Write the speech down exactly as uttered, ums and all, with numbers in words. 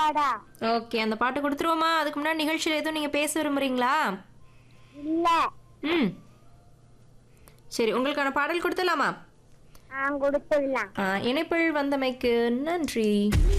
பாடா. ஓகே, அந்த பாட்டு கொடுத்துருவோமா? அதுக்கு முன்னாடி நிகழ்ச்சியில் எதுவும் நீங்க பேச விரும்புறீங்களா? இல்ல. ம், சரி, உங்களுக்கான பாடல் கொடுத்துடலாமா? ஆ கொடுத்துடலாம். ஆ, இணைப்பில் வந்தமைக்கு நன்றி.